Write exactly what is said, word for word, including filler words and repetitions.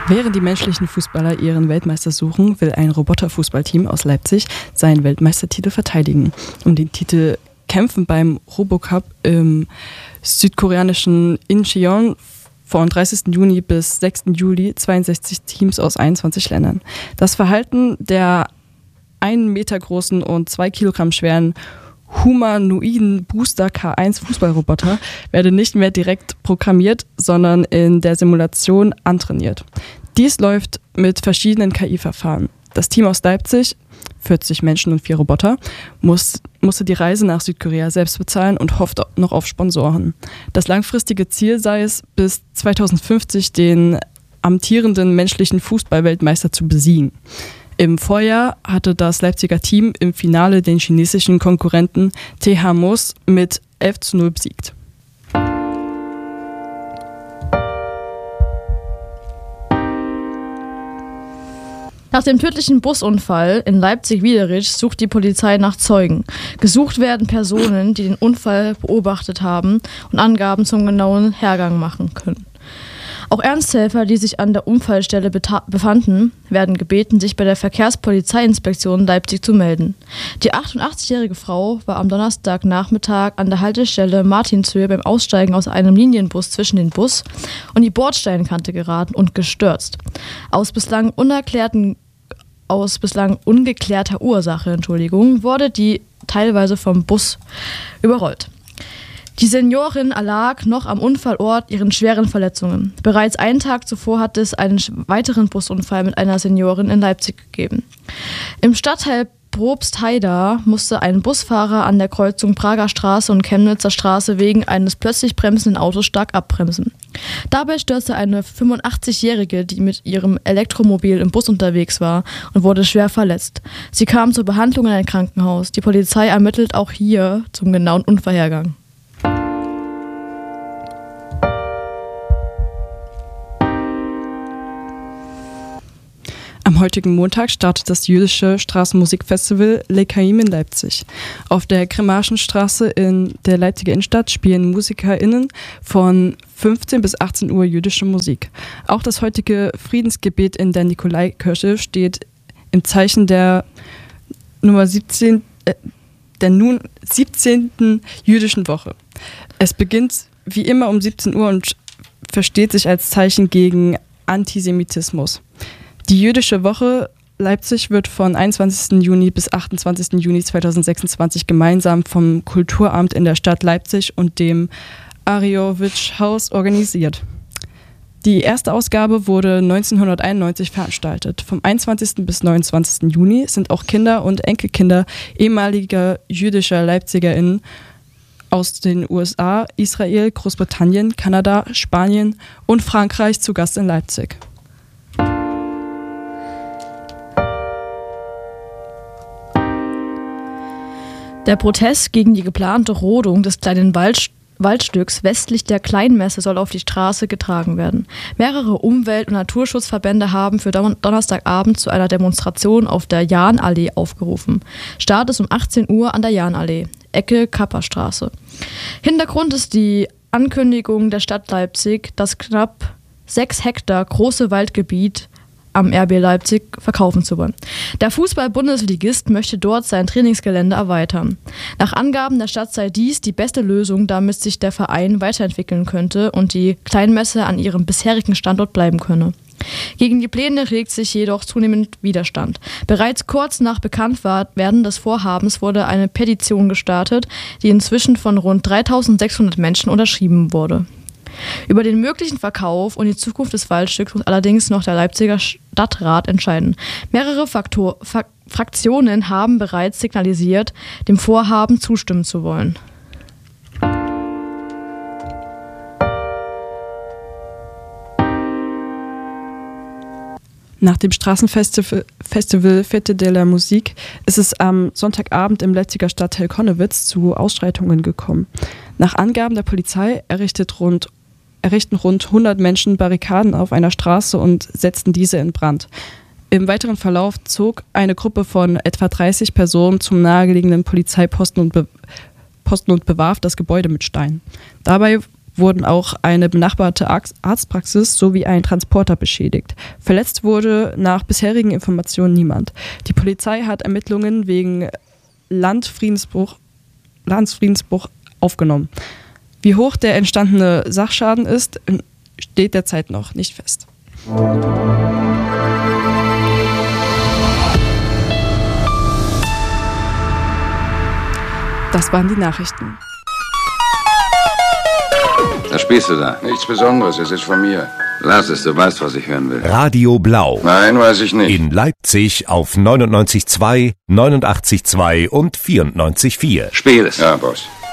Während die menschlichen Fußballer ihren Weltmeister suchen, will ein Roboterfußballteam aus Leipzig seinen Weltmeistertitel verteidigen. Um den Titel kämpfen beim Robocup im südkoreanischen Incheon von dreißigsten Juni bis sechsten Juli zweiundsechzig Teams aus einundzwanzig Ländern. Das Verhalten der einen Meter großen und zwei Kilogramm schweren humanoiden Booster K eins Fußballroboter werde nicht mehr direkt programmiert, sondern in der Simulation antrainiert. Dies läuft mit verschiedenen K I-Verfahren. Das Team aus Leipzig, vierzig Menschen und vier Roboter, muss, musste die Reise nach Südkorea selbst bezahlen und hofft noch auf Sponsoren. Das langfristige Ziel sei es, bis zweitausendfünfzig den amtierenden menschlichen Fußballweltmeister zu besiegen. Im Vorjahr hatte das Leipziger Team im Finale den chinesischen Konkurrenten T H Mos mit elf zu null besiegt. Nach dem tödlichen Busunfall in Leipzig-Wiederitzsch sucht die Polizei nach Zeugen. Gesucht werden Personen, die den Unfall beobachtet haben und Angaben zum genauen Hergang machen können. Auch Ernsthelfer, die sich an der Unfallstelle beta- befanden, werden gebeten, sich bei der Verkehrspolizeiinspektion Leipzig zu melden. Die achtundachtzigjährige Frau war am Donnerstagnachmittag an der Haltestelle Martinshöhe beim Aussteigen aus einem Linienbus zwischen den Bus und die Bordsteinkante geraten und gestürzt. Aus bislang unerklärten Aus bislang ungeklärter Ursache, Entschuldigung, wurde die teilweise vom Bus überrollt. Die Seniorin erlag noch am Unfallort ihren schweren Verletzungen. Bereits einen Tag zuvor hatte es einen weiteren Busunfall mit einer Seniorin in Leipzig gegeben. Im Stadtteil Probstheida musste ein Busfahrer an der Kreuzung Prager Straße und Chemnitzer Straße wegen eines plötzlich bremsenden Autos stark abbremsen. Dabei stürzte eine fünfundachtzigjährige, die mit ihrem Elektromobil im Bus unterwegs war, und wurde schwer verletzt. Sie kam zur Behandlung in ein Krankenhaus. Die Polizei ermittelt auch hier zum genauen Unfallhergang. Am heutigen Montag startet das jüdische Straßenmusikfestival Lekaim in Leipzig. Auf der Kremaschenstraße in der Leipziger Innenstadt spielen MusikerInnen von fünfzehn bis achtzehn Uhr jüdische Musik. Auch das heutige Friedensgebet in der Nikolaikirche steht im Zeichen der Nummer siebzehn, äh, der nun siebzehnten jüdischen Woche. Es beginnt wie immer um siebzehn Uhr und versteht sich als Zeichen gegen Antisemitismus. Die Jüdische Woche Leipzig wird von einundzwanzigsten Juni bis achtundzwanzigsten Juni zweitausendsechsundzwanzig gemeinsam vom Kulturamt in der Stadt Leipzig und dem Arjowitsch-Haus organisiert. Die erste Ausgabe wurde neunzehnhunderteinundneunzig veranstaltet. Vom einundzwanzigsten bis neunundzwanzigsten Juni sind auch Kinder und Enkelkinder ehemaliger jüdischer LeipzigerInnen aus den U S A, Israel, Großbritannien, Kanada, Spanien und Frankreich zu Gast in Leipzig. Der Protest gegen die geplante Rodung des kleinen Wald, Waldstücks westlich der Kleinmesse soll auf die Straße getragen werden. Mehrere Umwelt- und Naturschutzverbände haben für Don- Donnerstagabend zu einer Demonstration auf der Jahnallee aufgerufen. Start ist um achtzehn Uhr an der Jahnallee, Ecke Kapperstraße. Hintergrund ist die Ankündigung der Stadt Leipzig, das knapp sechs Hektar große Waldgebiet am R B Leipzig verkaufen zu wollen. Der Fußball-Bundesligist möchte dort sein Trainingsgelände erweitern. Nach Angaben der Stadt sei dies die beste Lösung, damit sich der Verein weiterentwickeln könnte und die Kleinmesse an ihrem bisherigen Standort bleiben könne. Gegen die Pläne regt sich jedoch zunehmend Widerstand. Bereits kurz nach Bekanntwerden des Vorhabens wurde eine Petition gestartet, die inzwischen von rund dreitausendsechshundert Menschen unterschrieben wurde. Über den möglichen Verkauf und die Zukunft des Waldstücks muss allerdings noch der Leipziger Stadtrat entscheiden. Mehrere Faktor- Fa- Fraktionen haben bereits signalisiert, dem Vorhaben zustimmen zu wollen. Nach dem Straßenfestival Festival Fête de la Musique ist es am Sonntagabend im Leipziger Stadtteil Connewitz zu Ausschreitungen gekommen. Nach Angaben der Polizei errichtet rund errichten rund hundert Menschen Barrikaden auf einer Straße und setzten diese in Brand. Im weiteren Verlauf zog eine Gruppe von etwa dreißig Personen zum nahegelegenen Polizeiposten und, be- Posten und bewarf das Gebäude mit Steinen. Dabei wurden auch eine benachbarte Arztpraxis sowie ein Transporter beschädigt. Verletzt wurde nach bisherigen Informationen niemand. Die Polizei hat Ermittlungen wegen Landfriedensbruch, Landfriedensbruch aufgenommen. Wie hoch der entstandene Sachschaden ist, steht derzeit noch nicht fest. Das waren die Nachrichten. Was spielst du da? Nichts Besonderes, es ist von mir. Lass es, du weißt, was ich hören will. Radio Blau. Nein, weiß ich nicht. In Leipzig auf neunundneunzig Komma zwei, neunundachtzig Komma zwei und vierundneunzig Komma vier. Spiel es. Ja, Boss.